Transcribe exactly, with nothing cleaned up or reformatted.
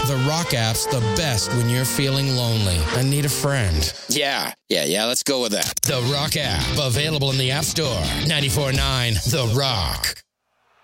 The Rock app's the best when you're feeling lonely and need a friend. Yeah, yeah, yeah, let's go with that. The Rock app, available in the App Store. ninety-four point nine The Rock.